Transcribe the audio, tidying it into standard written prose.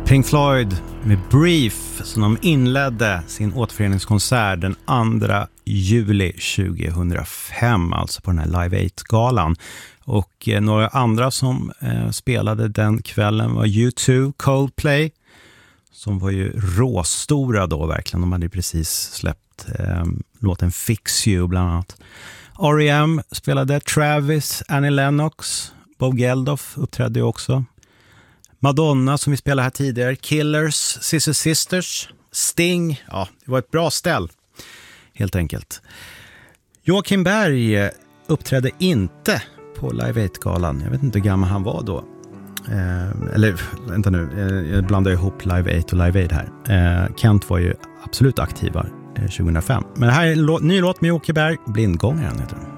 Pink Floyd med Brief som de inledde sin återföreningskonsert den 2 juli 2005, alltså på den här Live 8-galan. Och några andra som spelade den kvällen var U2, Coldplay, som var ju råstora då verkligen. De hade precis släppt låten Fix You bland annat. R.E.M. spelade, Travis, Annie Lennox, Bob Geldof uppträdde ju också. Madonna som vi spelade här tidigare, Killers, Sister Sisters, Sting. Ja, det var ett bra ställ helt enkelt. Joakim Berg uppträdde inte på Live 8-galan. Jag vet inte hur gammal han var då. Eller vänta nu, jag blandar ihop Live 8 och Live 8 här. Kent var ju absolut aktiva 2005. Men det här är en ny låt med Joakim Berg, Blindgångaren heter den.